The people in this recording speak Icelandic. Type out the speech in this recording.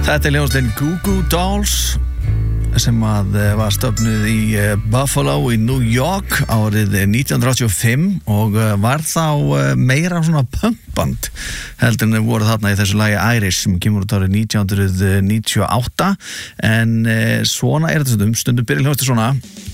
Þetta hljómsveitin Goo Goo Dolls sem var stofnuð í Buffalo í New York árið 1985 og var þá meira svona punkband heldur en voru þarna í þessu lagi Irish sem kemur út árið 1998 en svona er þetta stundum byrja hljómsveitir svona